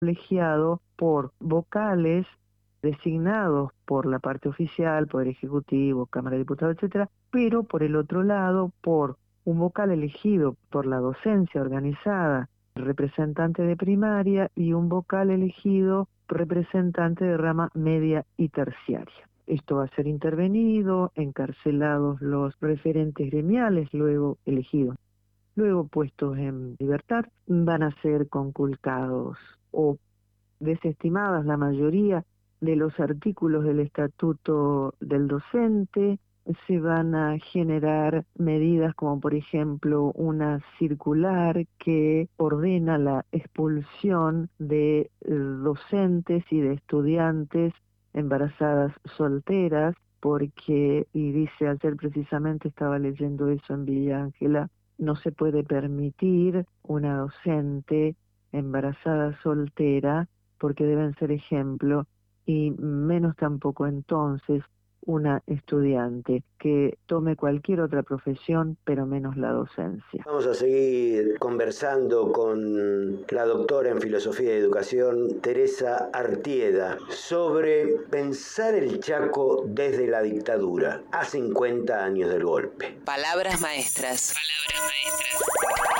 colegiado por vocales designados por la parte oficial, Poder Ejecutivo, Cámara de Diputados, etcétera, pero por el otro lado, por un vocal elegido por la docencia organizada, representante de primaria, y un vocal elegido representante de rama media y terciaria. Esto va a ser intervenido, encarcelados los referentes gremiales, luego elegidos. Luego puestos en libertad, van a ser conculcados o desestimadas la mayoría de los artículos del Estatuto del Docente. Se van a generar medidas como, por ejemplo, una circular que ordena la expulsión de docentes y de estudiantes embarazadas solteras, porque, y dice, ayer precisamente estaba leyendo eso en Villa Ángela, no se puede permitir una docente embarazada soltera porque deben ser ejemplo, y menos tampoco entonces una estudiante que tome cualquier otra profesión, pero menos la docencia. Vamos a seguir conversando con la doctora en Filosofía y Educación, Teresa Artieda, sobre pensar el Chaco desde la dictadura, a 50 años del golpe. Palabras maestras. Palabras maestras.